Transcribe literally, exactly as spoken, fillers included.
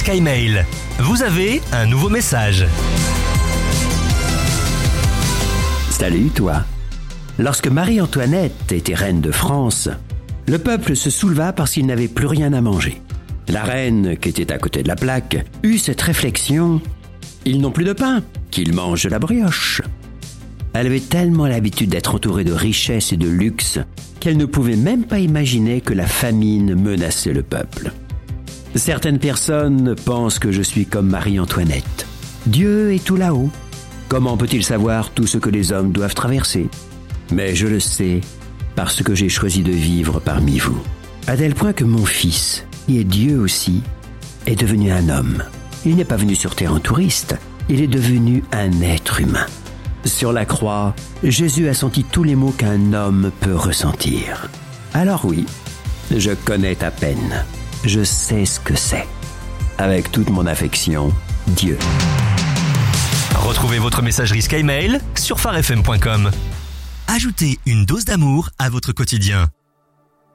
SkyMail. Vous avez un nouveau message. Salut toi. Lorsque Marie-Antoinette était reine de France, le peuple se souleva parce qu'il n'avait plus rien à manger. La reine, qui était à côté de la plaque, eut cette réflexion: ils n'ont plus de pain, qu'ils mangent de la brioche. Elle avait tellement l'habitude d'être entourée de richesses et de luxe qu'elle ne pouvait même pas imaginer que la famine menaçait le peuple. Certaines personnes pensent que je suis comme Marie-Antoinette. Dieu est tout là-haut. Comment peut-il savoir tout ce que les hommes doivent traverser? Mais je le sais parce que j'ai choisi de vivre parmi vous. À tel point que mon fils, qui est Dieu aussi, est devenu un homme. Il n'est pas venu sur terre en touriste, il est devenu un être humain. Sur la croix, Jésus a senti tous les maux qu'un homme peut ressentir. Alors oui, je connais ta peine. Je sais ce que c'est. Avec toute mon affection, Dieu. Retrouvez votre messagerie SkyMail sur phare f m point com. Ajoutez une dose d'amour à votre quotidien.